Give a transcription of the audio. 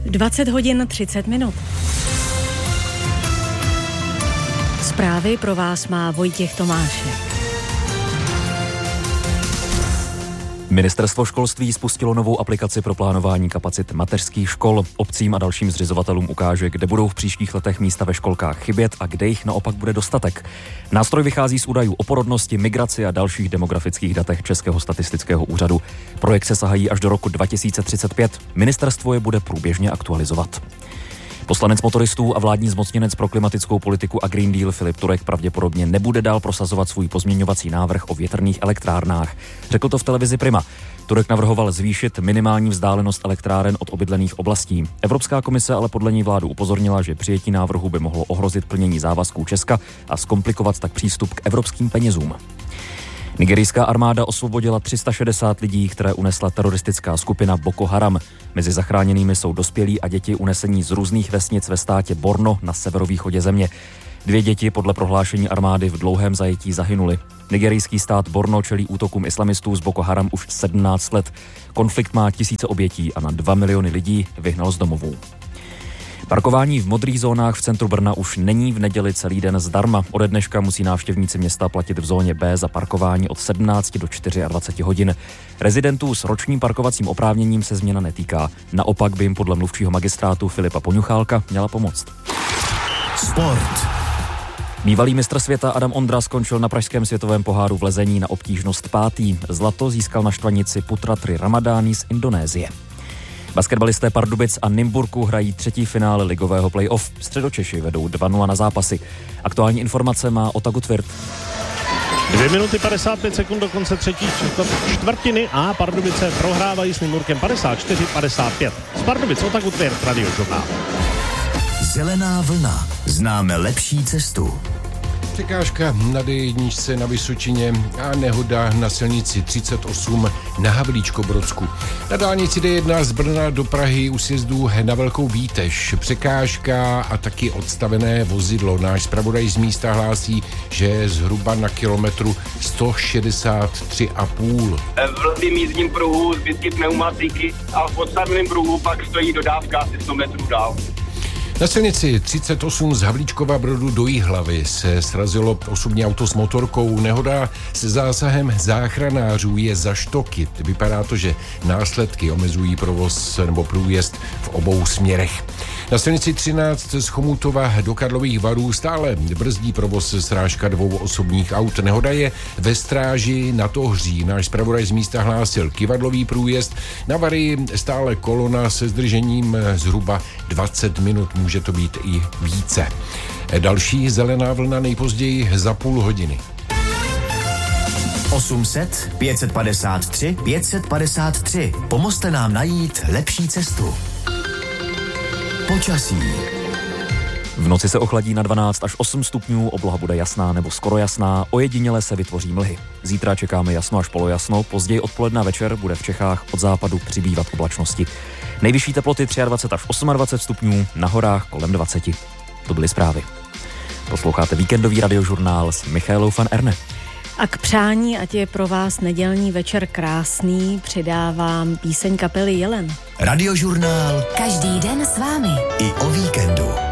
20 hodin 30 minut. Zprávy pro vás má Vojtěch Tomášek. Ministerstvo školství spustilo novou aplikaci pro plánování kapacit mateřských škol. Obcím a dalším zřizovatelům ukáže, kde budou v příštích letech místa ve školkách chybět a kde jich naopak bude dostatek. Nástroj vychází z údajů o porodnosti, migraci a dalších demografických datech Českého statistického úřadu. Projekce sahají až do roku 2035. Ministerstvo je bude průběžně aktualizovat. Poslanec motoristů a vládní zmocněnec pro klimatickou politiku a Green Deal Filip Turek pravděpodobně nebude dál prosazovat svůj pozměňovací návrh o větrných elektrárnách. Řekl to v televizi Prima. Turek navrhoval zvýšit minimální vzdálenost elektráren od obydlených oblastí. Evropská komise ale podle ní vládu upozornila, že přijetí návrhu by mohlo ohrozit plnění závazků Česka a zkomplikovat tak přístup k evropským penězům. Nigerijská armáda osvobodila 360 lidí, které unesla teroristická skupina Boko Haram. Mezi zachráněnými jsou dospělí a děti unesení z různých vesnic ve státě Borno na severovýchodě země. 2 děti podle prohlášení armády v dlouhém zajetí zahynuly. Nigerijský stát Borno čelí útokům islamistů z Boko Haram už 17 let. Konflikt má tisíce obětí a na 2 miliony lidí vyhnal z domovů. Parkování v modrých zónách v centru Brna už není v neděli celý den zdarma. Ode dneška musí návštěvníci města platit v zóně B za parkování od 17 do 24 hodin. Rezidentů s ročním parkovacím oprávněním se změna netýká. Naopak by jim podle mluvčího magistrátu Filipa Poňuchálka měla pomoct. Sport. Bývalý mistr světa Adam Ondra skončil na pražském světovém poháru v lezení na obtížnost 5. Zlato získal na štvanici Putratri Ramadány z Indonésie. Basketbalisté Pardubic a Nymburku hrají 3. finále ligového play-off. Středočeši vedou 2-0 na zápasy. Aktuální informace má Otaku Tvirt. 2 minuty 55 sekund do konce třetí čtvrtiny a Pardubice prohrávají s Nymburkem 54-55. Z Pardubic Otaku Tvirt, Radiožurnál. Zelená vlna. Známe lepší cestu. Překážka na D1 na Vysočině a nehoda na silnici 38 na Havlíčkobrodsku. Na dálnici D1 z Brna do Prahy u sjezdu na Velkou Bíteš. Překážka a taky odstavené vozidlo. Náš zpravodaj z místa hlásí, že je zhruba na kilometru 163,5. V levém jízdním pruhu zbytky pneumatiky a v odstaveném pruhu pak stojí dodávka asi 100 metrů dál. Na silnici 38 z Havlíčkova Brodu do Jihlavy se srazilo osobní auto s motorkou. Nehoda se zásahem záchranářů je za štoky. Vypadá to, že následky omezují provoz nebo průjezd v obou směrech. Na silnici 13 z Chomutova do Karlových Varů stále brzdí provoz srážka 2 osobních aut. Nehoda je ve Stráži na Tohří. Náš zpravodaj z místa hlásil kyvadlový průjezd. Na Vary stále kolona se zdržením zhruba 20 minut. Může to být i více. Další zelená vlna nejpozději za půl hodiny. 800 553 553. Pomozte nám najít lepší cestu. Počasí. V noci se ochladí na 12 až 8 stupňů, obloha bude jasná nebo skoro jasná, ojediněle se vytvoří mlhy. Zítra čekáme jasno až polojasno, později odpoledne večer bude v Čechách od západu přibývat oblačnosti. Nejvyšší teploty 23 až 28 stupňů, na horách kolem 20. To byly zprávy. Posloucháte víkendový radiožurnál s Michaelou van Erne. A k přání, ať je pro vás nedělní večer krásný, přidávám píseň kapely Jelen. Radiožurnál. Každý den s vámi. I o víkendu.